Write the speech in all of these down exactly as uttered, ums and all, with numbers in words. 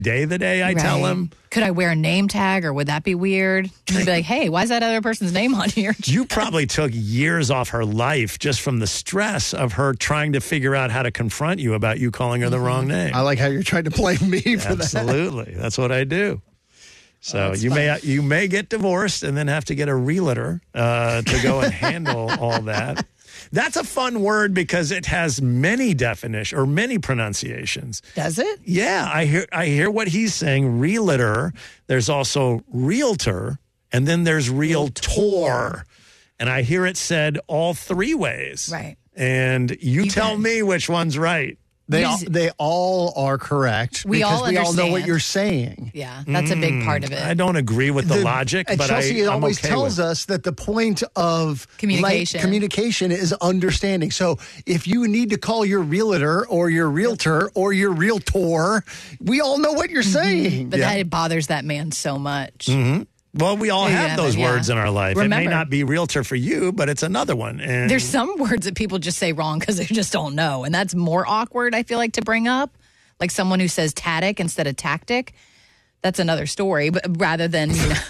day the day I Right. tell him. Could I wear a name tag, or would that be weird? He'd be like, hey, why is that other person's name on here? You probably took years off her life just from the stress of her trying to figure out how to confront you about you calling her the Mm-hmm. wrong name. I like how you're trying to blame me for that. Absolutely. That's what I do. So that's you fun. may you may get divorced and then have to get a realtor uh, to go and handle all that. That's a fun word because it has many definitions or many pronunciations. Does it? Yeah, I hear I hear what he's saying. Realtor. There's also realtor, and then there's realtor, and I hear it said all three ways. Right. And you, You tell got- me which one's right. They all, These- they all are correct We because all we all know what understand. you're saying. Yeah, that's a big part of it. I don't agree with the, The- logic, and but Chelsea I, I'm always okay tells with it. us that the point of Communication. like, communication is understanding. So if you need to call your realtor or your realtor or your realtor, we all know what you're saying. But Yeah. that bothers that man so much. Well, we all Yeah, have those yeah. words in our life. it Remember- may not be realtor for you, but it's another one. And There's some words that people just say wrong because they just don't know. And that's more awkward, I feel like, to bring up. Like someone who says tactic instead of tactic. That's another story, but rather than, you know,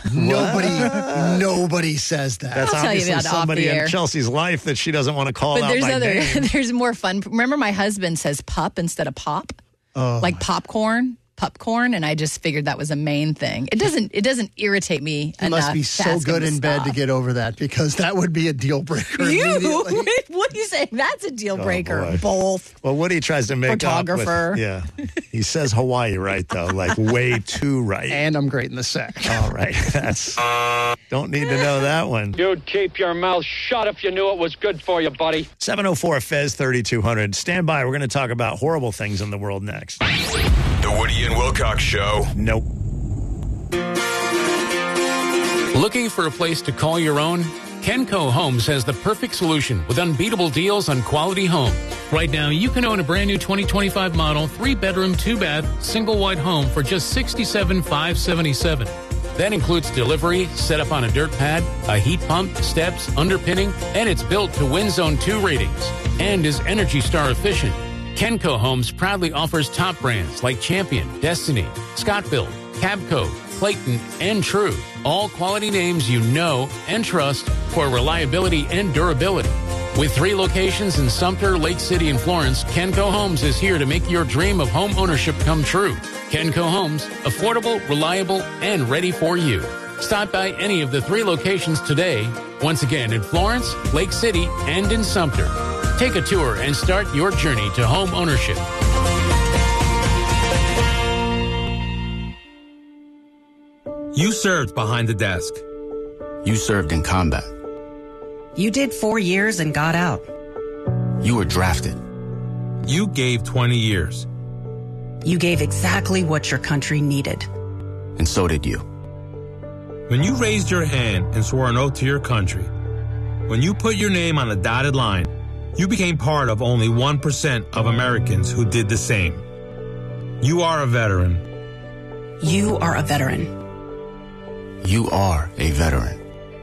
Nobody, nobody says that. that's I'll tell you obviously about it off somebody the in air. Chelsea's life that she doesn't want to call but out there's by other, name. there's more fun. Remember, my husband says pup instead of pop, like popcorn, popcorn, and I just figured that was a main thing. It doesn't, it doesn't irritate me You enough. must be to so ask him good to in bed to stop. get over that because that would be a deal breaker. You? immediately. What are you saying? That's a deal breaker. boy. Both. Well, Woody tries to make Photographer. up with, yeah. He says Hawaii right, though, like way too right. And I'm great in the sex. All right. That's, don't need to know that one. You'd keep your mouth shut if you knew it was good for you, buddy. seven oh four Fez thirty-two hundred. Stand by. We're going to talk about horrible things in the world next. The Woody and Wilcox Show. Nope. Looking for a place to call your own? Kenco Homes has the perfect solution with unbeatable deals on quality homes. Right now, you can own a brand new twenty twenty-five model, three bedroom, two bath, single wide home for just sixty-seven thousand five hundred seventy-seven dollars. That includes delivery, set up on a dirt pad, a heat pump, steps, underpinning, and it's built to Win Zone two ratings and is Energy Star efficient. Kenco Homes proudly offers top brands like Champion, Destiny, Scott-Built, Cabco, Clayton, and True. All quality names you know and trust for reliability and durability. With three locations in Sumter, Lake City, and Florence, Kenco Homes is here to make your dream of home ownership come true. Kenco Homes, affordable, reliable, and ready for you. Stop by any of the three locations today. Once again, in Florence, Lake City, and in Sumter. Take a tour and start your journey to home ownership. You served behind the desk. You served in combat. You did four years and got out. You were drafted. You gave twenty years. You gave exactly what your country needed. And so did you. When you raised your hand and swore an oath to your country, when you put your name on a dotted line, you became part of only one percent of Americans who did the same. You are a veteran. You are a veteran. You are a veteran.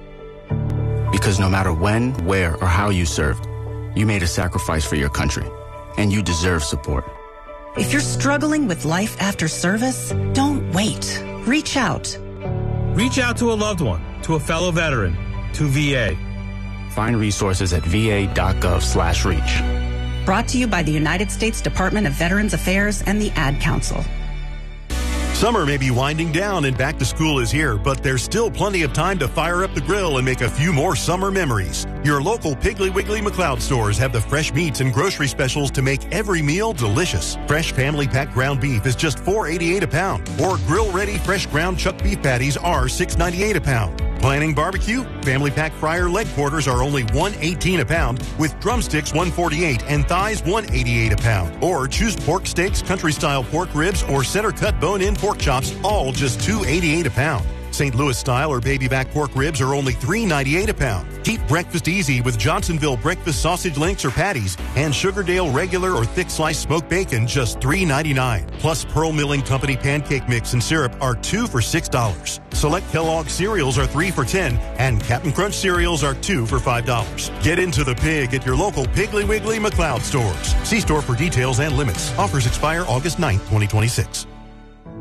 Because no matter when, where, or how you served, you made a sacrifice for your country, and you deserve support. If you're struggling with life after service, don't wait. Reach out. Reach out to a loved one, to a fellow veteran, to V A. Find resources at va.gov slash reach. Brought to you by the United States Department of Veterans Affairs and the Ad Council. Summer may be winding down and back to school is here, but there's still plenty of time to fire up the grill and make a few more summer memories. Your local Piggly Wiggly McLeod stores have the fresh meats and grocery specials to make every meal delicious. Fresh family pack ground beef is just four eighty-eight a pound, or grill ready fresh ground chuck beef patties are six ninety-eight a pound. Planning barbecue? Family pack fryer leg quarters are only one eighteen a pound, with drumsticks one forty-eight and thighs one eighty-eight a pound. Or choose pork steaks, country style pork ribs, or center cut bone-in pork chops, all just two eighty-eight a pound. Saint Louis style or baby back pork ribs are only three ninety-eight a pound. Keep breakfast easy with Johnsonville breakfast sausage links or patties, and Sugardale regular or thick sliced smoked bacon just three ninety-nine. Plus Pearl Milling Company pancake mix and syrup are two for six dollars. Select Kellogg cereals are three for ten, and Captain Crunch cereals are two for five dollars. Get into the pig at your local Piggly Wiggly McLeod stores. See store for details and limits. Offers expire August ninth, twenty twenty-six.